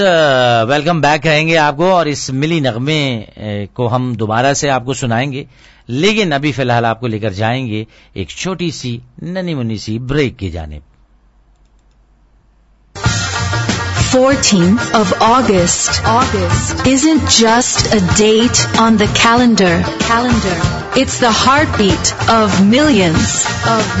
Welcome back कहेंगे आपको और इस मिली नगमे को हम दोबारा से आपको सुनाएंगे, लेकिन अभी फिलहाल आपको लेकर जाएंगे एक छोटी सी नन्ही मुन्नी सी ब्रेक की जानिब। 14th of August isn't just a date on the calendar. It's the heartbeat of millions